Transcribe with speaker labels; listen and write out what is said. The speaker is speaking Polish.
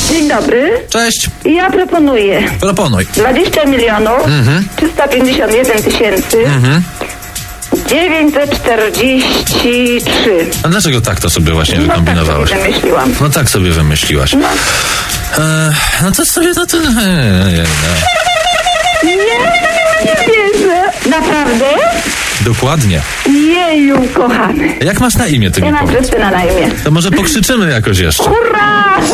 Speaker 1: Dzień dobry.
Speaker 2: Cześć.
Speaker 1: Ja proponuję
Speaker 2: Proponuj.
Speaker 1: 20 milionów 351 tysięcy 943.
Speaker 2: A dlaczego tak to sobie właśnie wykombinowałaś?
Speaker 1: Tak sobie wymyśliłam.
Speaker 2: No tak sobie wymyśliłaś. No to sobie, no to...
Speaker 1: Nie wierzę. Naprawdę?
Speaker 2: Dokładnie.
Speaker 1: Jeju, kochany.
Speaker 2: Jak masz na imię, ty mi
Speaker 1: Ja mam
Speaker 2: powiedz?
Speaker 1: Krystyna na imię.
Speaker 2: To może pokrzyczymy jakoś jeszcze.
Speaker 1: Hurra!